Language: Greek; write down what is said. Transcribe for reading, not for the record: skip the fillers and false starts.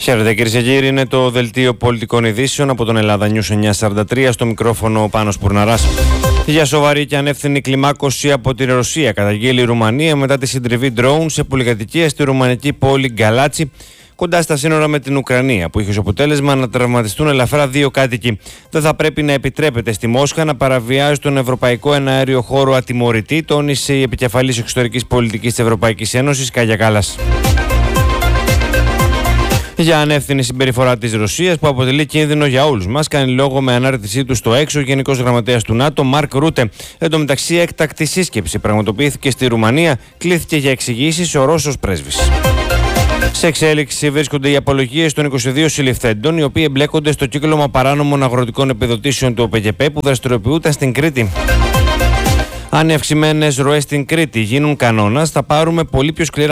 Χαίρετε κυρίες και κύριοι, είναι το δελτίο πολιτικών ειδήσεων από τον Ελλάδα News 943, στο μικρόφωνο ο Πάνος Πουρναράς. Για σοβαρή και ανεύθυνη κλιμάκωση από τη Ρωσία καταγγείλει η Ρουμανία μετά τη συντριβή ντρόουν σε πολυκατοικία στη ρουμανική πόλη Γκαλάτσι, κοντά στα σύνορα με την Ουκρανία, που είχε ως αποτέλεσμα να τραυματιστούν ελαφρά 2 κάτοικοι. Δεν θα πρέπει να επιτρέπεται στη Μόσχα να παραβιάζει τον ευρωπαϊκό εναέριο χώρο ατιμωρητή, τόνισε η επικεφαλής εξωτερικής πολιτικής της Ευρωπαϊκής Ένωσης, Κάγια Κάλλας. Για ανεύθυνη συμπεριφορά της Ρωσίας, που αποτελεί κίνδυνο για όλους μας, κάνει λόγο με ανάρτησή του στο έξω ο Γενικός Γραμματέας του ΝΑΤΟ, Μαρκ Ρούτε. Εν τω μεταξύ, έκτακτη σύσκεψη πραγματοποιήθηκε στη Ρουμανία, κλήθηκε για εξηγήσεις ο Ρώσος πρέσβης. Σε εξέλιξη βρίσκονται οι απολογίες των 22 συλληφθέντων, οι οποίοι εμπλέκονται στο κύκλωμα παράνομων αγροτικών επιδοτήσεων του ΟΠΕΚΕΠΕ που δραστηριοποιούνταν στην Κρήτη. Αν οι αυξημένες ροές στην Κρήτη γίνουν κανόνας, θα πάρουμε πολύ πιο σκληρά